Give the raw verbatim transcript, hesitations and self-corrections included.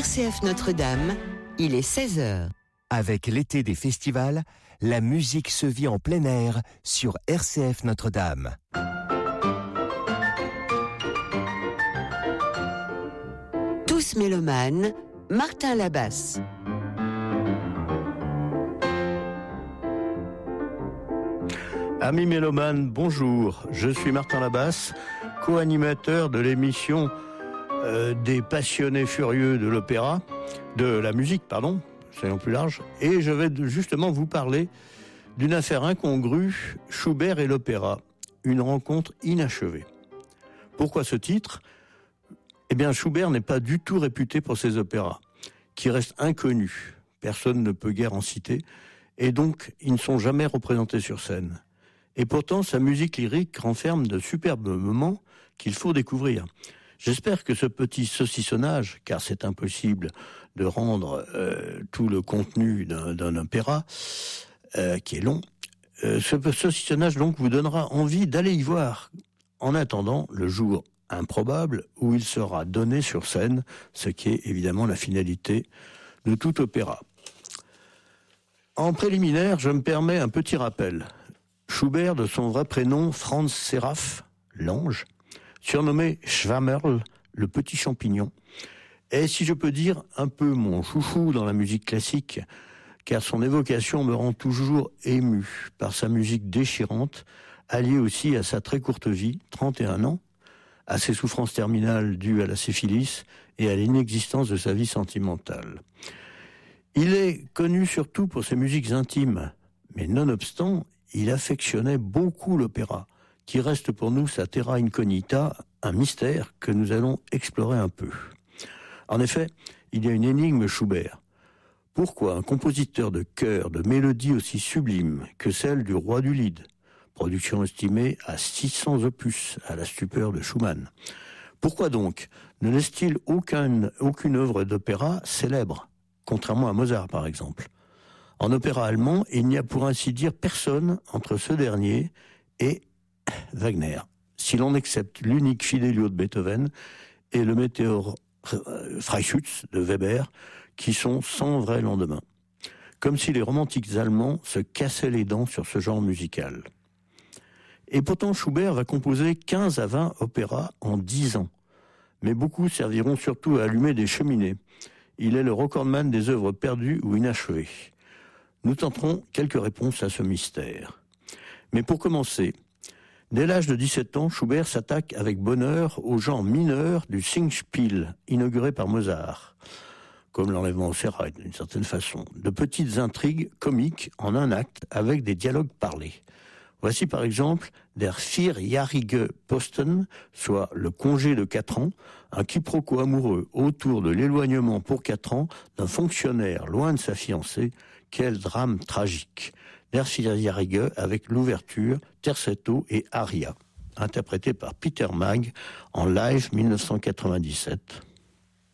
R C F Notre-Dame, il est seize heures. Avec l'été des festivals, la musique se vit en plein air sur R C F Notre-Dame. Tous mélomanes, Martin Labasse. Amis mélomanes, bonjour. Je suis Martin Labasse, co-animateur de l'émission euh, des passionnés furieux de l'opéra, de la musique, pardon, soyons plus large. Et je vais justement vous parler d'une affaire incongrue, Schubert et l'opéra, une rencontre inachevée. Pourquoi ce titre ? Eh bien, Schubert n'est pas du tout réputé pour ses opéras, qui restent inconnus. Personne ne peut guère en citer, et donc ils ne sont jamais représentés sur scène. Et pourtant, sa musique lyrique renferme de superbes moments qu'il faut découvrir. J'espère que ce petit saucissonnage, car c'est impossible de rendre euh, tout le contenu d'un, d'un opéra, euh, qui est long, euh, ce saucissonnage donc vous donnera envie d'aller y voir. En attendant le jour improbable où il sera donné sur scène, ce qui est évidemment la finalité de tout opéra. En préliminaire, je me permets un petit rappel. Schubert, de son vrai prénom Franz Seraph, l'ange, surnommé Schwammerl, le petit champignon, est, si je peux dire, un peu mon chouchou dans la musique classique, car son évocation me rend toujours ému par sa musique déchirante, alliée aussi à sa très courte vie, trente et un ans, à ses souffrances terminales dues à la syphilis et à l'inexistence de sa vie sentimentale. Il est connu surtout pour ses musiques intimes, mais nonobstant, il affectionnait beaucoup l'opéra, qui reste pour nous sa terra incognita, un mystère que nous allons explorer un peu. En effet, il y a une énigme Schubert. Pourquoi un compositeur de chœurs, de mélodies aussi sublimes que celle du Roi du Lied, production estimée à six cents opus, à la stupeur de Schumann, pourquoi donc ne laisse-t-il aucun, aucune œuvre d'opéra célèbre, contrairement à Mozart par exemple ? En opéra allemand, il n'y a pour ainsi dire personne entre ce dernier et Wagner, si l'on accepte l'unique Fidelio de Beethoven et le Météor Freischütz de Weber, qui sont sans vrai lendemain. Comme si les romantiques allemands se cassaient les dents sur ce genre musical. Et pourtant, Schubert va composer quinze à vingt opéras en dix ans. Mais beaucoup serviront surtout à allumer des cheminées. Il est le recordman des œuvres perdues ou inachevées. Nous tenterons quelques réponses à ce mystère. Mais pour commencer, dès l'âge de dix-sept ans, Schubert s'attaque avec bonheur au genre mineur du Singspiel, inauguré par Mozart, comme l'enlèvement au sérail d'une certaine façon, de petites intrigues comiques en un acte avec des dialogues parlés. Voici par exemple Der vierjährige Posten, soit le congé de quatre ans, un quiproquo amoureux autour de l'éloignement pour quatre ans d'un fonctionnaire loin de sa fiancée. Quel drame tragique. Der vierjährige avec l'ouverture, terzetto et aria, interprété par Peter Mag en live dix-neuf cent quatre-vingt-dix-sept.